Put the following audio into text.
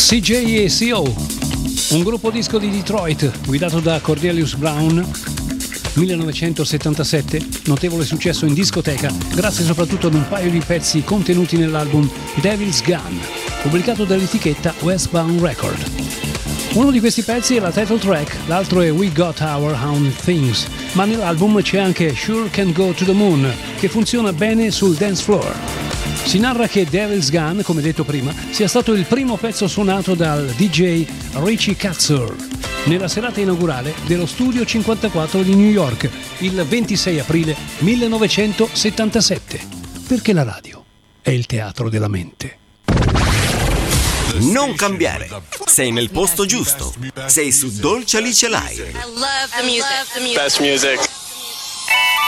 CJACO, un gruppo disco di Detroit guidato da Cornelius Brown, 1977, notevole successo in discoteca grazie soprattutto ad un paio di pezzi contenuti nell'album Devil's Gun, pubblicato dall'etichetta Westbound Record. Uno di questi pezzi è la title track, l'altro è We Got Our Own Things, ma nell'album c'è anche Sure Can Go to the Moon, che funziona bene sul dance floor. Si narra che Devil's Gun, come detto prima, sia stato il primo pezzo suonato dal DJ Richie Katzur nella serata inaugurale dello Studio 54 di New York, il 26 aprile 1977. Perché la radio è il teatro della mente. Non cambiare, sei nel posto giusto. Sei su Dolce Alice Live. I love the music. Best music.